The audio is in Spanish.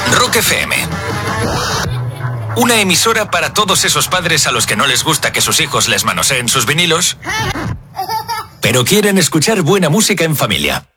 Rock FM. Una emisora para todos esos padres a los que no les gusta que sus hijos les manoseen sus vinilos, pero quieren escuchar buena música en familia.